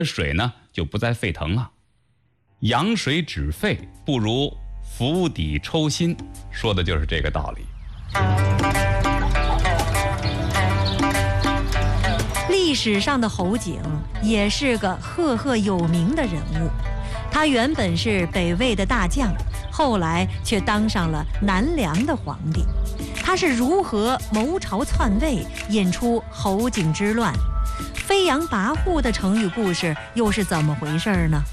水呢就不再沸腾了。养水止沸不如釜底抽薪，说的就是这个道理。 历史上的侯景也是个赫赫有名的人物，他原本是北魏的大将，后来却当上了南梁的皇帝。他是如何谋朝篡位，引出侯景之乱？飞扬跋扈的成语故事又是怎么回事呢？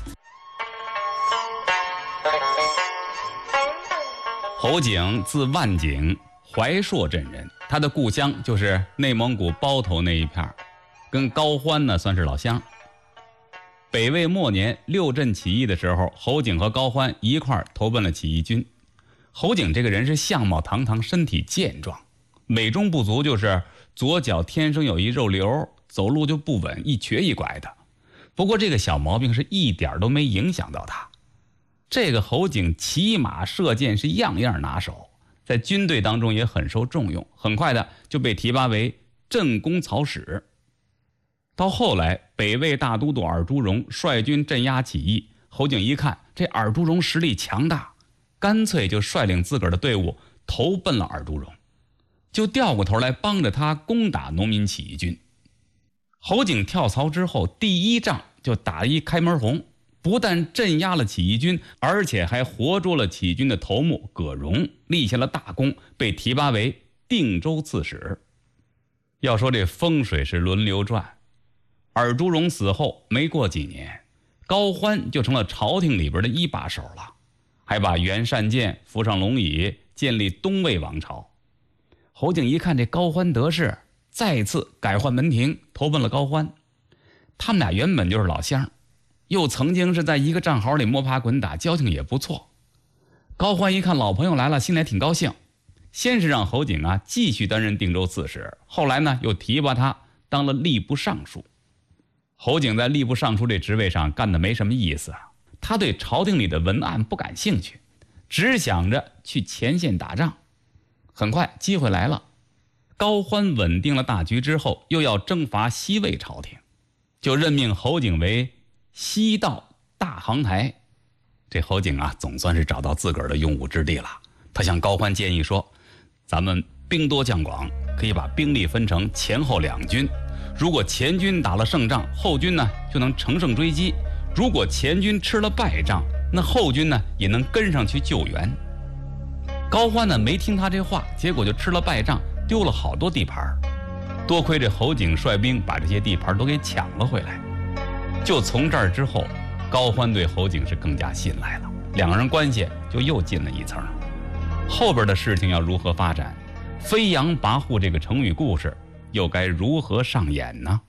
侯景字万景，怀朔镇人，他的故乡就是内蒙古包头那一片，跟高欢呢算是老乡。北魏末年六镇起义的时候，侯景和高欢一块投奔了起义军。侯景这个人是相貌堂堂，身体健壮，美中不足就是左脚天生有一肉瘤，走路就不稳，一瘸一拐的。不过这个小毛病是一点都没影响到他。这个侯景骑马射箭是样样拿手，在军队当中也很受重用，很快的就被提拔为镇公曹使。到后来北魏大都督尔朱荣率军镇压起义，侯景一看这尔朱荣实力强大，干脆就率领自个儿的队伍投奔了尔朱荣，就调过头来帮着他攻打农民起义军。侯景跳槽之后，第一仗就打一开门红，不但镇压了起义军，而且还活捉了起义军的头目葛荣，立下了大功，被提拔为定州刺史。要说这风水是轮流转，尔朱荣死后没过几年，高欢就成了朝廷里边的一把手了，还把袁善见扶上龙椅，建立东魏王朝。侯景一看这高欢得势，再次改换门庭，投奔了高欢。他们俩原本就是老乡，又曾经是在一个战壕里摸爬滚打，交情也不错。高欢一看老朋友来了，心里挺高兴，先是让侯景继续担任定州刺史，后来呢又提拔他当了吏部尚书。侯景在吏部尚书这职位上干得没什么意思，他对朝廷里的文案不感兴趣，只想着去前线打仗。很快机会来了，高欢稳定了大局之后，又要征伐西魏朝廷，就任命侯景为西道大航台。这侯景总算是找到自个儿的用武之地了。他向高欢建议说，咱们兵多将广，可以把兵力分成前后两军，如果前军打了胜仗，后军呢就能乘胜追击，如果前军吃了败仗，那后军呢也能跟上去救援。高欢呢没听他这话，结果就吃了败仗，丢了好多地盘。多亏这侯景率兵把这些地盘都给抢了回来。就从这儿之后，高欢对侯景是更加信赖了，两个人关系就又近了一层。后边的事情要如何发展，飞扬跋扈这个成语故事又该如何上演呢？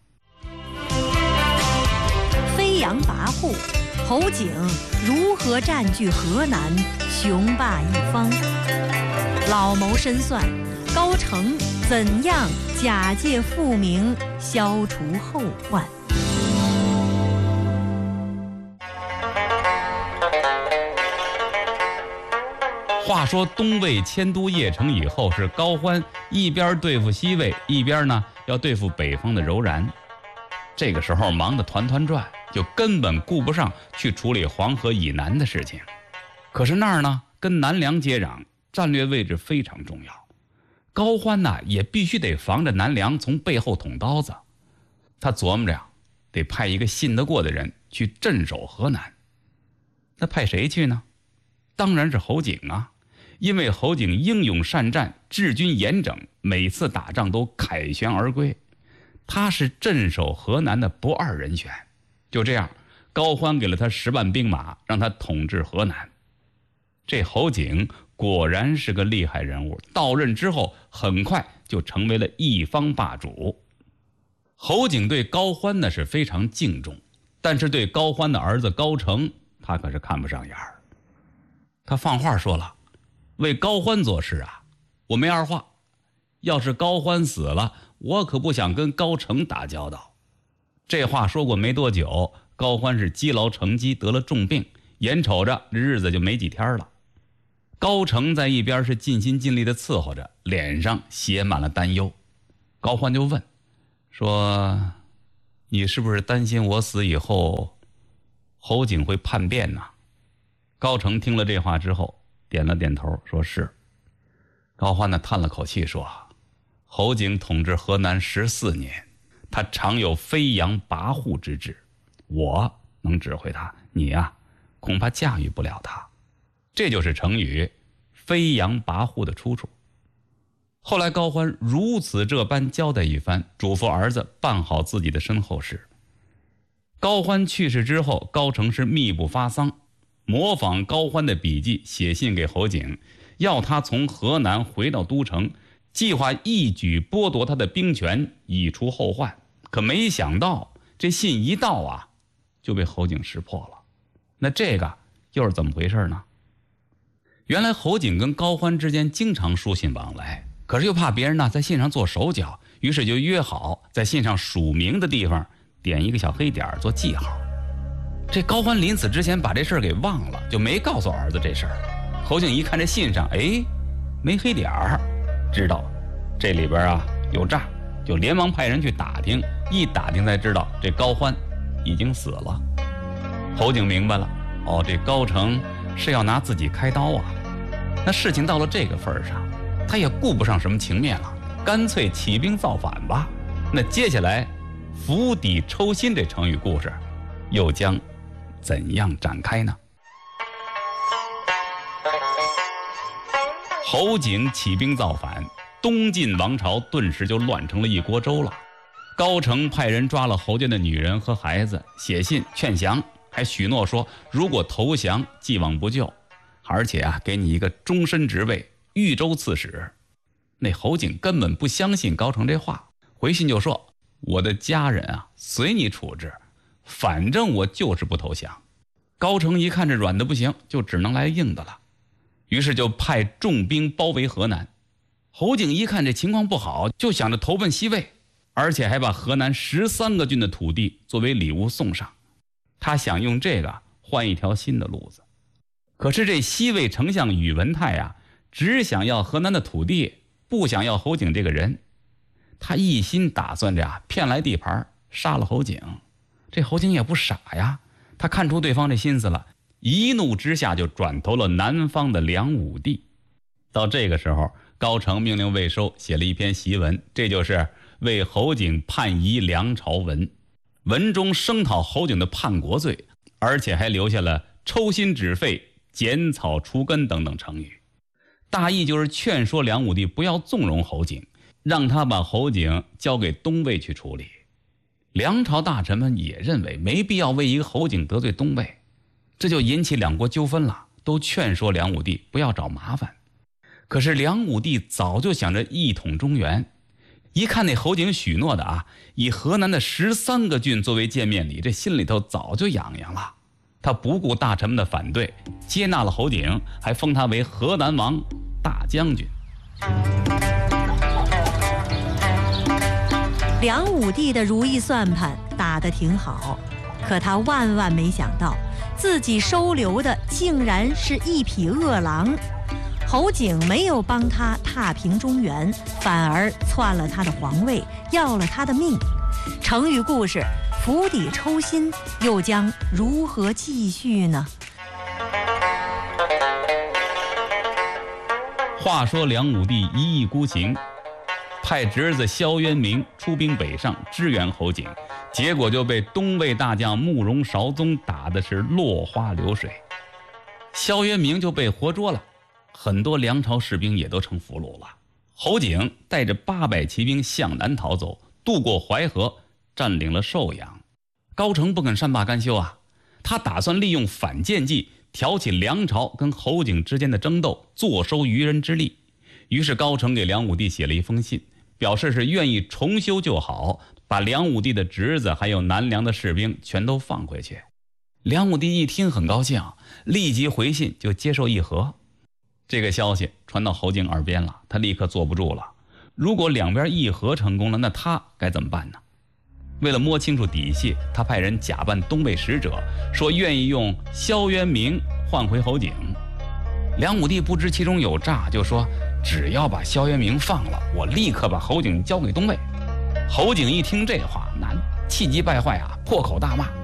飞扬跋扈，侯景如何占据河南，雄霸一方？老谋深算，高澄怎样假借富名，消除后患？ 话说东魏迁都邺城以后，是高欢一边对付西魏，一边呢要对付北方的柔然。这个时候忙得团团转，就根本顾不上去处理黄河以南的事情。可是那儿呢跟南梁接壤，战略位置非常重要。高欢也必须得防着南梁从背后捅刀子。他琢磨着得派一个信得过的人去镇守河南。那派谁去呢？当然是侯景因为侯景英勇善战，治军严整，每次打仗都凯旋而归，他是镇守河南的不二人选。就这样，高欢给了他10万兵马，让他统治河南。这侯景果然是个厉害人物，到任之后很快就成为了一方霸主。侯景对高欢呢是非常敬重，但是对高欢的儿子高澄，他可是看不上眼儿。他放话说了，为高欢做事我没二话，要是高欢死了，我可不想跟高澄打交道。这话说过没多久，高欢是积劳成疾，得了重病，眼瞅着这日子就没几天了。高澄在一边是尽心尽力的伺候着，脸上写满了担忧。高欢就问说， 你是不是担心我死以后侯景会叛变呢？高成听了这话之后点了点头，说是。高欢呢叹了口气说，侯景统治河南14年，他常有飞扬跋扈之志，我能指挥他，你呀恐怕驾驭不了他。这就是成语飞扬跋扈的出处。后来高欢如此这般交代一番，嘱咐儿子办好自己的身后事。高欢去世之后，高成是密不发丧，模仿高欢的笔记写信给侯景，要他从河南回到都城，计划一举剥夺他的兵权，以除后患。可没想到这信一到啊，就被侯景识破了。那这个又是怎么回事呢？原来侯景跟高欢之间经常书信往来，可是又怕别人呢在信上做手脚，于是就约好在信上署名的地方点一个小黑点做记号。这高欢临死之前把这事儿给忘了，就没告诉儿子这事儿。侯景一看这信上，没黑点儿，知道这里边啊有诈，就连忙派人去打听，一打听才知道这高欢已经死了。侯景明白了，这高成是要拿自己开刀啊。那事情到了这个份上，他也顾不上什么情面了，干脆起兵造反吧。那接下来釜底抽薪这成语故事又将怎样展开呢？侯景起兵造反，东晋王朝顿时就乱成了一锅粥了。高成派人抓了侯家的女人和孩子，写信劝降，还许诺说如果投降既往不咎，而且给你一个终身职位，豫州刺史。那侯景根本不相信高成这话，回信就说我的家人随你处置，反正我就是不投降。高成一看这软的不行，就只能来硬的了，于是就派重兵包围河南。侯景一看这情况不好，就想着投奔西魏，而且还把河南13个郡的土地作为礼物送上。他想用这个换一条新的路子。可是这西魏丞相宇文泰只想要河南的土地，不想要侯景这个人。他一心打算着骗来地盘，杀了侯景。这侯景也不傻呀，他看出对方这心思了，一怒之下就转投了南方的梁武帝。到这个时候，高成命令魏收写了一篇檄文，这就是为侯景叛夷梁朝文。文中声讨侯景的叛国罪，而且还留下了抽薪止沸、剪草除根等等成语。大意就是劝说梁武帝不要纵容侯景，让他把侯景交给东魏去处理。梁朝大臣们也认为没必要为一个侯景得罪东魏，这就引起两国纠纷了，都劝说梁武帝不要找麻烦。可是梁武帝早就想着一统中原，一看那侯景许诺的以河南的13个郡作为见面礼，这心里头早就痒痒了。他不顾大臣们的反对，接纳了侯景，还封他为河南王、大将军。 梁武帝的如意算盘打得挺好，可他万万没想到，自己收留的竟然是一匹恶狼。侯景没有帮他踏平中原，反而篡了他的皇位，要了他的命。成语故事釜底抽薪又将如何继续呢？ 话说梁武帝一意孤行，派侄子萧渊明出兵北上支援侯景，结果就被东魏大将慕容绍宗打的是落花流水。萧渊明就被活捉了，很多梁朝士兵也都成俘虏了。侯景带着800骑兵向南逃走，渡过淮河，占领了寿阳。高成不肯善罢甘休他打算利用反间计挑起梁朝跟侯景之间的争斗，坐收渔人之利。于是高成给梁武帝写了一封信，表示是愿意重修旧好，把梁武帝的侄子还有南梁的士兵全都放回去。梁武帝一听很高兴，立即回信就接受议和。这个消息传到侯景耳边了，他立刻坐不住了。如果两边议和成功了，那他该怎么办呢？为了摸清楚底细，他派人假扮东魏使者，说愿意用萧渊明换回侯景。梁武帝不知其中有诈，就说只要把萧渊明放了，我立刻把侯景交给东魏。侯景一听这话，那气急败坏啊，破口大骂，